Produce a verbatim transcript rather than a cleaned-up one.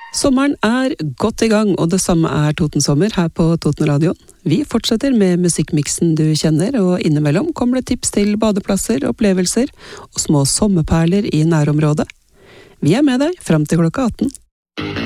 Sommeren er godt i gang, og det samme er Totensommer her på Totenradioen. Vi fortsetter med musikkmiksen du kjenner, og innimellom kommer det tips til badeplasser, opplevelser og små sommerperler i nærområdet. Vi er med deg frem til klokka atten.